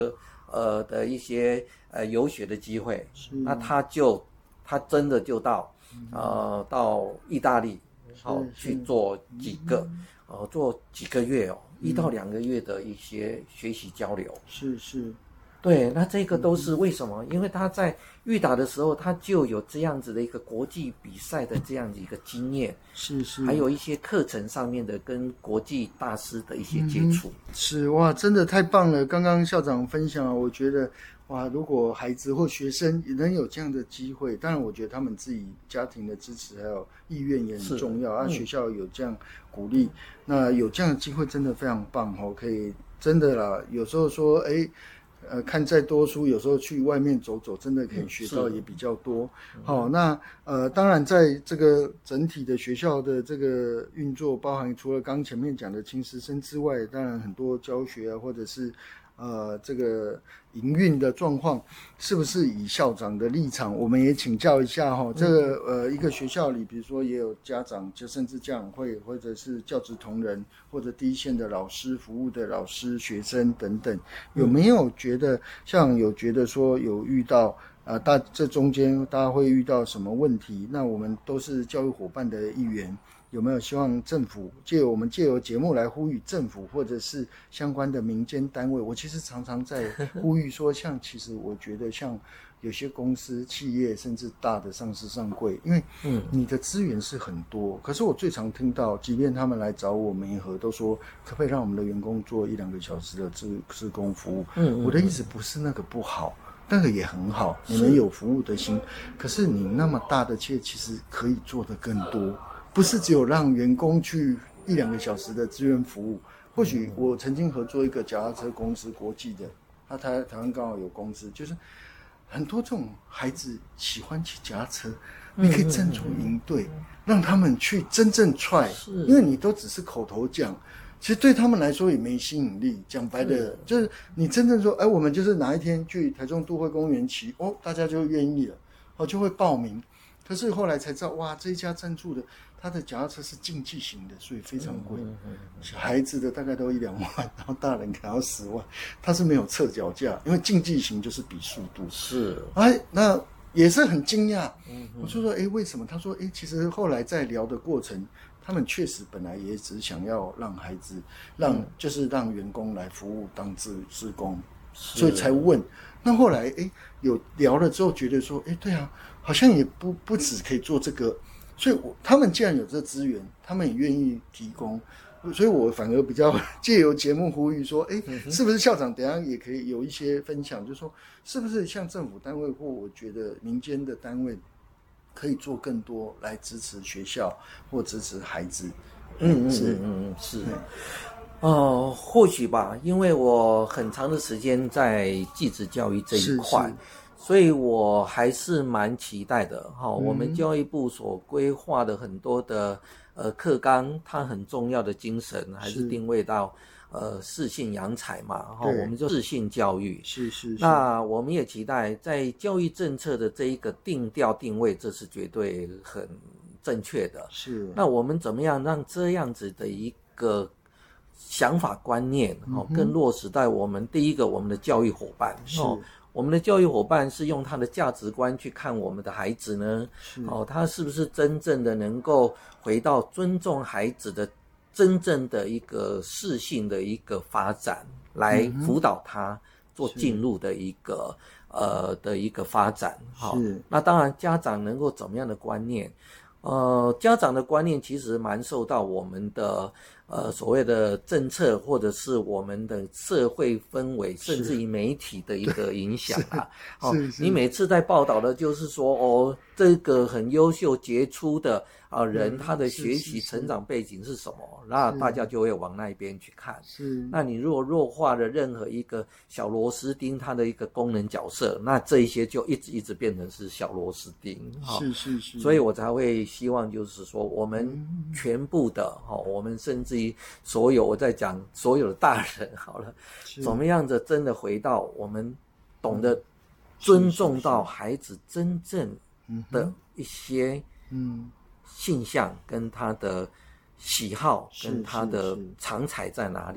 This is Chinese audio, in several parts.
的一些游学的机会，那他真的就到意大利去做几个月1到2个月的一些学习交流。 是。 对，那这个都是为什么？因为他在预打的时候，他就有这样子的一个国际比赛的这样子一个经验， 是， 还有一些课程上面的跟国际大师的一些接触。 是哇，真的太棒了！刚刚校长分享，我觉得哇，如果孩子或学生能有这样的机会，当然我觉得他们自己家庭的支持还有意愿也很重要学校有这样鼓励，那有这样的机会真的非常棒可以真的啦，有时候说看再多书，有时候去外面走走，真的可以学到也比较多。那当然在这个整体的学校的这个运作，包含除了刚前面讲的亲师生之外，当然很多教学或者是这个营运的状况，是不是以校长的立场，我们也请教一下这个一个学校里，比如说也有家长，就甚至家长会，或者是教职同仁，或者第一线的老师、服务的老师、学生等等，有没有觉得校长有觉得说有遇到这中间大家会遇到什么问题？那我们都是教育伙伴的一员。有没有希望政府我们借由节目来呼吁政府或者是相关的民间单位？我其实常常在呼吁说，其实我觉得像有些公司、企业甚至大的上市上柜，因为你的资源是很多，可是我最常听到，即便他们来找我媒合，都说可不可以让我们的员工做1-2个小时的志工服务？我的意思不是那个不好。那个也很好，你们有服务的心，可是你那么大的企业，其实可以做得更多。不是只有让员工去1-2个小时的志愿服务，或许我曾经合作一个脚踏车公司，国际的，他台湾刚好有公司，就是很多这种孩子喜欢骑脚踏车，你可以赞助营队，让他们去真正 try， 因为你都只是口头讲，其实对他们来说也没吸引力。讲白的，就是你真正说，我们就是哪一天去台中都会公园骑，大家就愿意了，就会报名。可是后来才知道，哇，这一家赞助的，他的脚踏车是竞技型的，所以非常贵。孩子的大概都1-2万，然后大人可能要10万。他是没有测脚架，因为竞技型就是比速度。那也是很惊讶。我就说，为什么？他说，其实后来在聊的过程，他们确实本来也只想要让孩子，就是让员工来服务当志工，所以才问。那后来有聊了之后，觉得说，对啊，好像也不只可以做这个，所以他们既然有这资源，他们也愿意提供，所以我反而比较借由节目呼吁说，是不是校长等一下也可以有一些分享，就是说是不是像政府单位或我觉得民间的单位可以做更多来支持学校或支持孩子？ 是。或许吧，因为我很长的时间在技职教育这一块，所以我还是蛮期待的。我们教育部所规划的很多的课纲，它很重要的精神还是定位到适性扬才嘛，我们就适性教育。 是。 那我们也期待在教育政策的这一个定调定位，这是绝对很正确的。 是。 那我们怎么样让这样子的一个想法观念更落实在我们第一个我们的教育伙伴我们的教育伙伴是用他的价值观去看我们的孩子呢他是不是真正的能够回到尊重孩子的真正的一个适性的一个发展，来辅导他做进入的一个发展那当然家长能够怎么样的观念家长的观念其实蛮受到我们的所谓的政策或者是我们的社会氛围甚至于媒体的一个影响你每次在报道的就是说这个很优秀杰出的人他的学习成长背景是什么，那大家就会往那边去看。那你如果弱化了任何一个小螺丝钉它的一个功能角色，那这一些就一直变成是小螺丝钉是。 所以我才会希望就是说我们全部的我们甚至于所有我在讲所有的大人好了，怎么样的真的回到我们懂得尊重到孩子真正的一些性向跟他的喜好跟他的长才在哪里，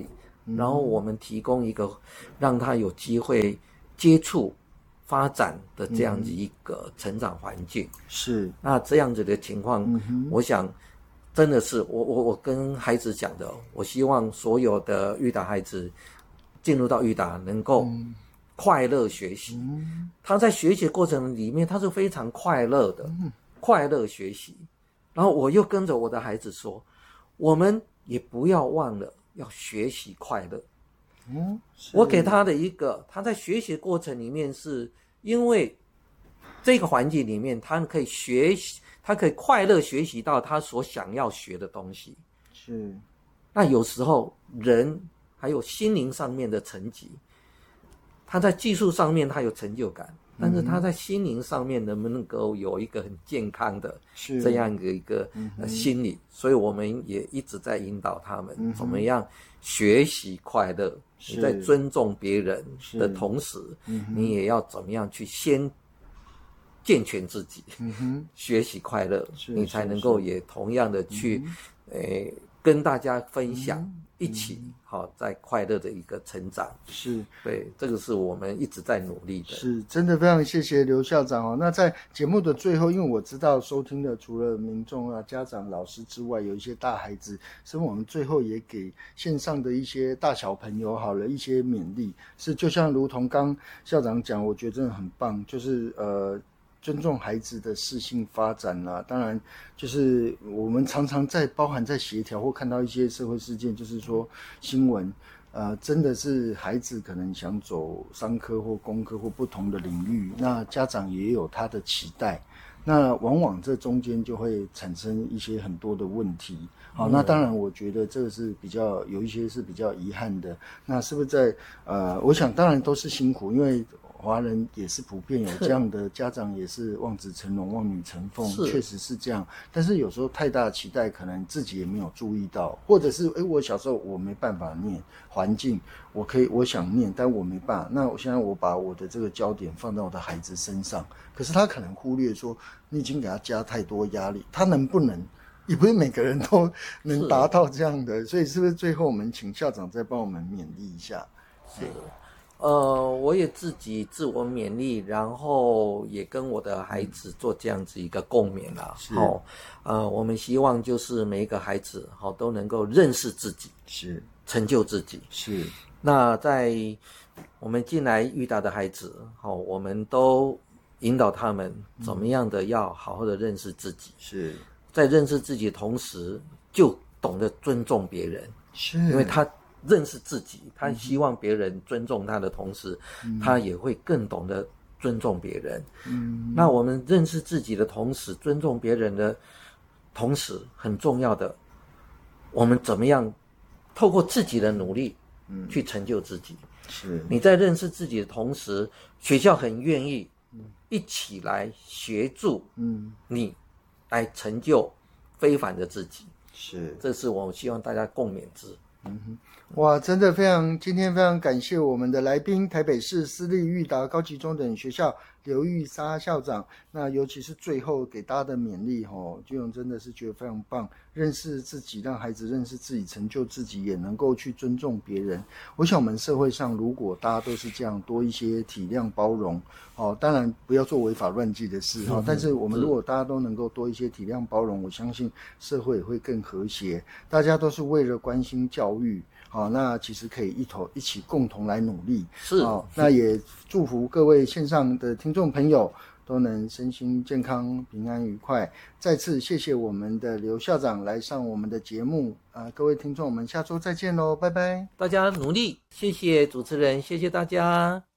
然后我们提供一个让他有机会接触发展的这样子一个成长环境。 是， 那这样子的情况，我想真的是我跟孩子讲的，我希望所有的育达孩子进入到育达能够快乐学习。他在学习过程里面他是非常快乐的，快乐学习。然后我又跟着我的孩子说，我们也不要忘了要学习快乐。我给他的一个，他在学习过程里面，是因为这个环境里面，他可以学习，他可以快乐学习到他所想要学的东西。 是， 那有时候人还有心灵上面的层级，他在技术上面他有成就感，但是他在心灵上面能不能够有一个很健康的这样的一个心理，所以我们也一直在引导他们怎么样学习快乐。你在尊重别人的同时，你也要怎么样去先健全自己，学习快乐，你才能够也同样的去跟大家分享，一起在快乐的一个成长。 是， 对，这个是我们一直在努力的。 是，真的非常谢谢刘校长哦。那在节目的最后，因为我知道收听的除了民众啊、家长、老师之外，有一些大孩子，所以我们最后也给线上的一些大小朋友好了一些勉励。是，就像如同刚校长讲，我觉得真的很棒，就是尊重孩子的适性发展啦，当然就是我们常常包含在协调或看到一些社会事件，就是说新闻，真的是孩子可能想走商科或工科或不同的领域，那家长也有他的期待，那往往这中间就会产生一些很多的问题。好，那当然我觉得这个是有一些是比较遗憾的。那是不是在我想当然都是辛苦，因为华人也是普遍有这样的家长，也是望子成龙、望女成凤，确实是这样。但是有时候太大的期待，可能自己也没有注意到，或者是我小时候我没办法念，环境我想念，但我没办法。那我现在我把我的这个焦点放到我的孩子身上，可是他可能忽略说，你已经给他加太多压力，他能不能？也不是每个人都能达到这样的，所以是不是最后我们请校长再帮我们勉励一下？ 是。我也自己自我勉励，然后也跟我的孩子做这样子一个共勉啦。我们希望就是每一个孩子都能够认识自己，是成就自己。是。那在我们进来遇到的孩子，我们都引导他们怎么样的要好好的认识自己。是。在认识自己的同时，就懂得尊重别人。是。因为他认识自己，他希望别人尊重他的同时，他也会更懂得尊重别人。那我们认识自己的同时，尊重别人的同时，很重要的，我们怎么样透过自己的努力去成就自己。是。你在认识自己的同时，学校很愿意一起来协助你来成就非凡的自己。是。这是我希望大家共勉之。 哇，真的今天非常感谢我们的来宾，台北市私立育达高级中等学校刘玉莎校长。那尤其是最后给大家的勉励俊勇真的是觉得非常棒，认识自己，让孩子认识自己，成就自己，也能够去尊重别人。我想我们社会上如果大家都是这样，多一些体谅包容，当然不要做违法乱纪的事但是我们如果大家都能够多一些体谅包容，我相信社会也会更和谐。大家都是为了关心教育，那其实可以一起共同来努力。是。那也祝福各位线上的听众朋友都能身心健康、平安愉快。再次谢谢我们的刘校长来上我们的节目。各位听众，我们下周再见喽，拜拜。 大家努力，谢谢主持人，谢谢大家。